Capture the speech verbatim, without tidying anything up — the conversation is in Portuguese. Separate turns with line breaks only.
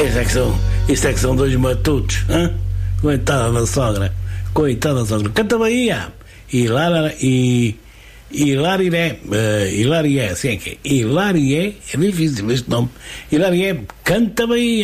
Isto é que são, isto é que são dois matutos, hein? Coitada da sogra, coitada da sogra. Canta Bahia, Hilária e Hilária, uh, Hilária, assim é que é, Hilária, é difícil este nome, Hilária, canta Bahia.